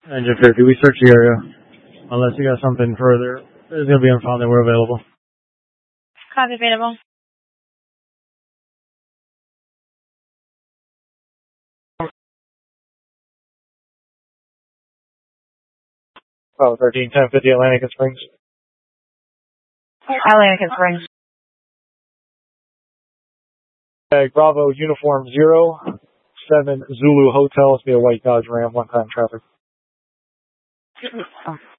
Engine 50, we search the area. Unless you got something further, it's going to be unfound that we're available. Copy, available. Oh, 13, 1050 Atlantic and Springs. Atlantic and Springs. Okay, Bravo, Uniform 07 Zulu Hotel. It's be a white Dodge Ram, one-time traffic.